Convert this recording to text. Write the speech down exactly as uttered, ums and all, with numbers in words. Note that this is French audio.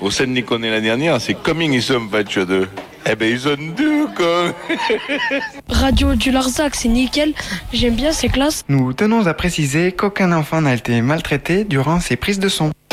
au Saint-Nicolas l'année dernière, c'est Coming is some patch de. Eh ben, ils ont deux, quoi. Radio du Larzac, c'est nickel. J'aime bien, c'est classe. Nous tenons à préciser qu'aucun enfant n'a été maltraité durant ces prises de son.